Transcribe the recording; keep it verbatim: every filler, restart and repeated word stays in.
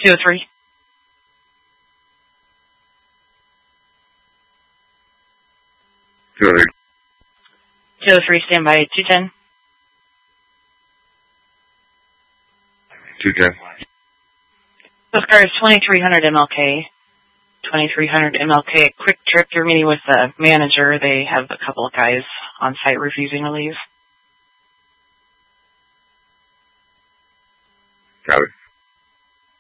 two oh three. two oh three. two oh three, stand by. two ten. two ten. Coast Guard is twenty-three hundred M L K. twenty-three hundred M L K. Quick trip. You're meeting with the manager. They have a couple of guys on site refusing to leave. Got it.